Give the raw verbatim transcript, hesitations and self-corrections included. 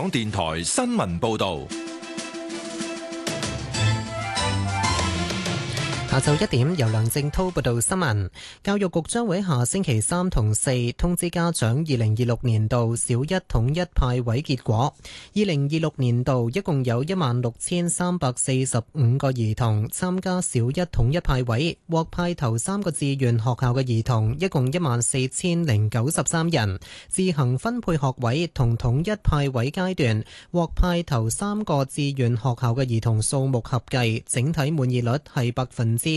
港電台新聞報道。 下晝一點，由梁正滔報道新聞。教育局將會下星期三同四通知家長二零二六年度小一統一派位結果。二零二六年度一共有一萬六千三百四十五個兒童參加小一統一派位，獲派頭三個志願學校嘅兒童一共一萬四千零九十三人。自行分配學位同統一派位階段獲派頭三個志願學校嘅兒童數目合計，整體滿意率係百分之